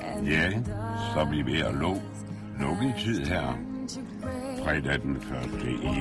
Ja, så er vi ved at lukke tid her. Fredag den 1. i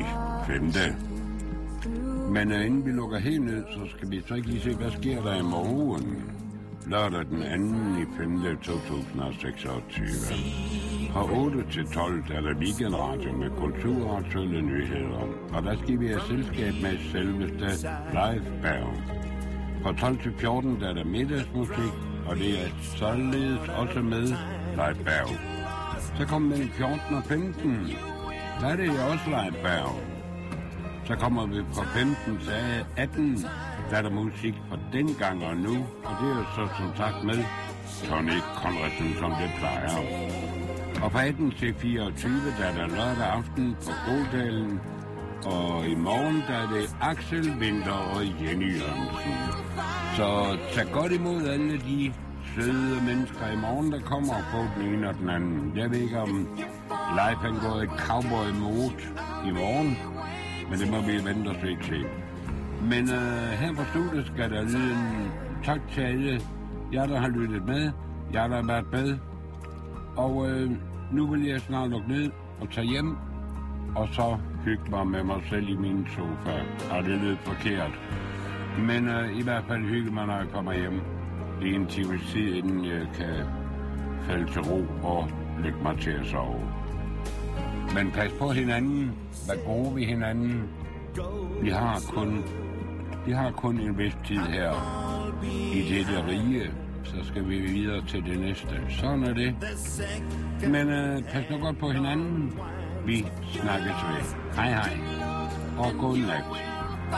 5. Men inden vi lukker helt ned, så skal vi så ikke lige se, hvad sker der i morgen. Lørdag den 2. i 5. 2026. Fra 8 til 12 er der weekendradio med kultur og aktuelle nyheder. Og der skal vi have selskab med selveste Leif Berg. Fra 12 til 14 er der middagsmusik, og det er således også med Leif Berg. Så kommer mellem 14 og 15. Der er det også Leif Berg. Så kommer vi fra 15 til 18. Der er der musik fra dengang og nu, og det er jo så som sagt med Tony Conradsen, som det plejer. Og fra 18 til 24, der er der lørdag aften på Odalen, og i morgen der er det Axel Winter og Jenny Jørgensen. Så tag godt imod alle de søde mennesker i morgen, der kommer på den ene og den anden. Jeg ved ikke, om Leif han går i cowboy-mode i morgen, men det må vi vente og se til. Men her på studiet skal der lyde en tak til alle jer, der har lyttet med, jer, der har været med. Og nu vil jeg snart lukke ned og tage hjem, og så hygge mig med mig selv i min sofa. Og det lød forkert. Men i hvert fald hygge mig, når jeg kommer hjem. Det er en time tid, inden jeg kan falde til ro og lægge mig til at sove. Men pas på hinanden. Hvad bruger vi hinanden? Vi har kun en vis tid her i dette rige. Så skal vi videre til det næste. Sådan er det. Men pas nu godt på hinanden. Vi snakkes ved. Hej hej. Og godnat.